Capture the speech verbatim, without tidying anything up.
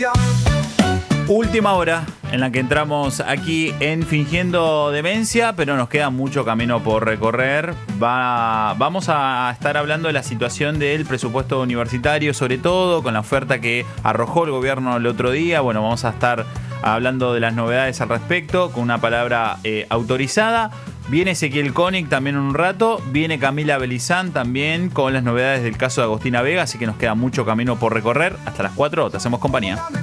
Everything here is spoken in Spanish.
Última hora en la que entramos aquí en Fingiendo Demencia, pero nos queda mucho camino por recorrer. Va, vamos a estar hablando de la situación del presupuesto universitario, sobre todo con la oferta que arrojó el gobierno el otro día. Bueno, vamos a estar hablando de las novedades al respecto, con una palabra eh, autorizada. Viene Ezequiel Koenig también en un rato, viene Camila Belizán también con las novedades del caso de Agostina Vega, así que nos queda mucho camino por recorrer. Hasta las cuatro, te hacemos compañía.